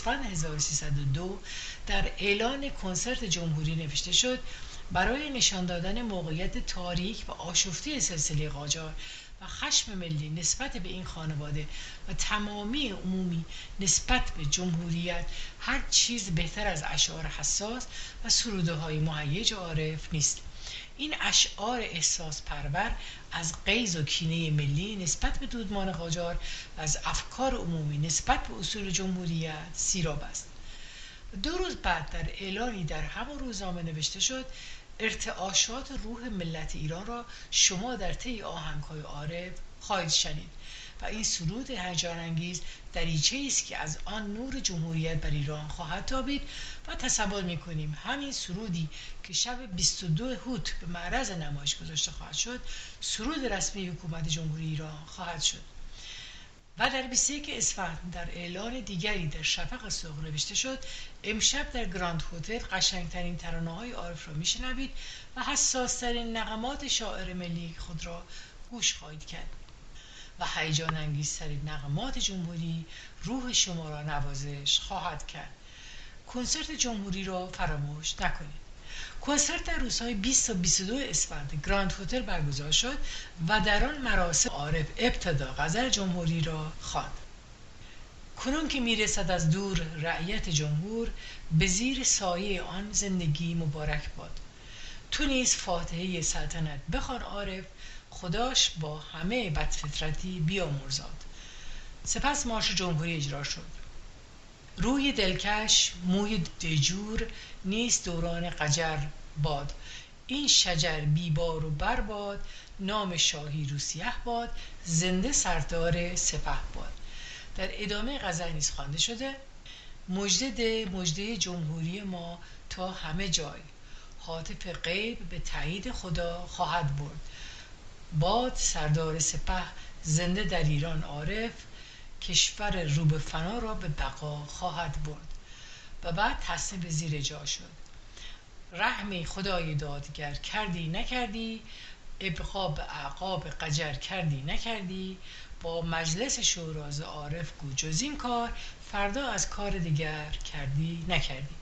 اسفند 1302 در اعلان کنسرت جمهوری نوشته شد: برای نشان دادن موقعیت تاریک و آشفته سلسله قاجار و خشم ملی نسبت به این خانواده و تمامی عمومی نسبت به جمهوریت، هر چیز بهتر از اشعار حساس و سروده های مهیج عارف نیست. این اشعار احساس پرور از غیظ و کینه ملی نسبت به دودمان قاجار و از افکار عمومی نسبت به اصول جمهوریت سیراب است. 2 روز بعد در اعلانی در همان روزنامه نوشته شد: ارتعاشات روح ملت ایران را شما در طی آهنگ‌های عارف خواهید شنید و این سرود هیجان‌انگیز دریچه‌ای است که از آن نور جمهوریت بر ایران خواهد تابید و تصور می‌کنیم همین سرودی که شب 22 هوت به معرض نمایش گذاشته خواهد شد، سرود رسمی حکومت جمهوری ایران خواهد شد. و در 21 اسفند در اعلان دیگری در شفق صبح نوشته شد: امشب در گراند هتل قشنگترین ترانه‌های عارف را میشنوید و حساسترین نغمات شاعر ملی خود را گوش خواهید کرد و هیجان انگیزترین نغمات جمهوری روح شما را نوازش خواهد کرد. کنسرت جمهوری را فراموش نکنید. کنسرت در روزهای 20 و 22 اسفند گراند هتل برگزار شد و در آن مراسم عارف ابتدا غزل جمهوری را خواند: کنون که میرسد از دور رعیت جمهور، به زیر سایه آن زندگی مبارک باد. تو نیز فاتحه سلطنت بخوان عارف، خداش با همه بدفطرتی بیامرزاد. سپس مارش جمهوری اجرا شد: روی دلکش موی دجور، نیست دوران قجر باد. این شجر بیبار و برباد، نام شاهی رو سیه باد. زنده سردار سپه باد. در ادامه غزل نیز خوانده شده: مژده ده مژده جمهوری ما تا همه جای، هاتف غیب به تایید خدا خواهد برد. باد سردار سپه زنده در ایران عارف، کشور رو به فنا را به بقا خواهد برد. و بعد تصمیم به زیر جا شد: رحمی خدای دادگر کردی نکردی، ابقا به اعقاب قجر کردی نکردی. با مجلس شوراز عارف گو جز این کار، فردا از کار دیگر کردی نکردی.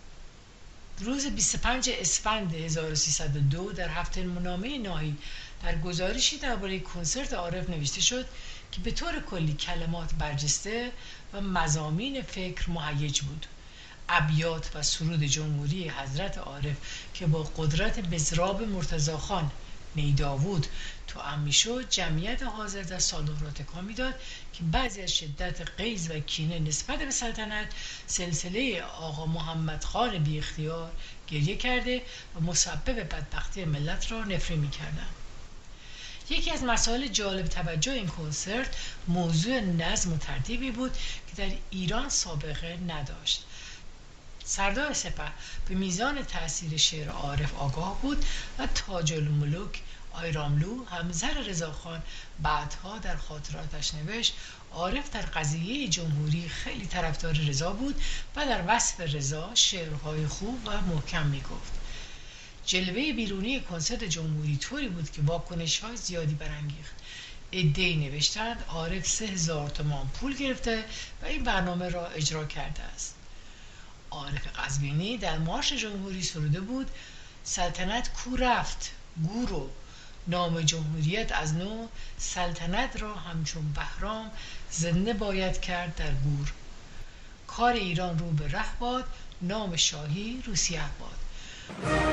روز 25 اسفند 1302 در هفته‌نامه ناهید در گزارشی درباره کنسرت عارف نوشته شد که به طور کلی کلمات برجسته و مضامین فکر مهیج بود. ابیات و سرود جمهوری حضرت عارف که با قدرت بزراب مرتضی خان نیداوود توأم میشد، جمعیت حاضر در سالن را تکان میداد که بعضی از شدت غیظ و کینه نسبت به سلطنت، سلسله آقا محمد خان بی اختیار گریه کرده و مسبب بدبختی ملت را نفرین میکردند. یکی از مسائل جالب توجه این کنسرت موضوع نظم و ترتیبی بود که در ایران سابقه نداشت. سردار سپه به میزان تأثیر شعر عارف آگاه بود و تاج الملوک آیراملو همسر رضاخان بعدها در خاطراتش نوشت: عارف در قضیه جمهوری خیلی طرفدار رضا بود و در وصف رضا شعرهای خوب و محکم میگفت. جلوه بیرونی کنسرت جمهوری طوری بود که واکنش‌های زیادی برانگیخت. عده‌ای نوشتند عارف 3000 تومان پول گرفته و این برنامه را اجرا کرده است. عارف قزوینی در مارش جمهوری سروده بود: سلطنت کو رفت گورو، نام جمهوریت از نو، سلطنت را همچون بهرام زنده باید کرد در گور. کار ایران رو به ره باد، نام شاهی رو سیه باد.